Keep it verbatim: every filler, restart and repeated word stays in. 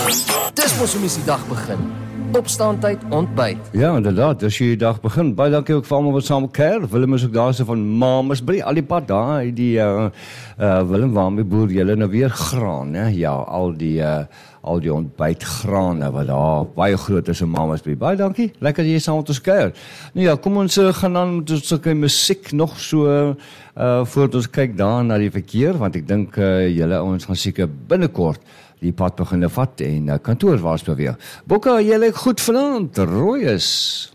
Dis mos hoe mens die dag begin. Opstaantyd, ontbyt. Ja, inderdaad, as jy die dag begin. Baie dankie ook vir almal wat saam kuier. Willem is ook daar so van Mamasbury, al die pad daar, die uh, uh, Willem, waarmee boer julle nou weer graan, hè? Ja, al die uh, al die ontbytgrane wat daar baie groot is in Mamasbury. Baie dankie, lekker jy saam met ons kuier. Nou ja, kom ons uh, gaan dan met ons sulke musiek nog so uh, voordat ons kyk daar na die verkeer, want ek dink uh, julle ouens gaan seker binnekort die pad beginne vat en uh, kantoorwaarts beweeg. Bokke, jy lyk goed vanaand, rooi is.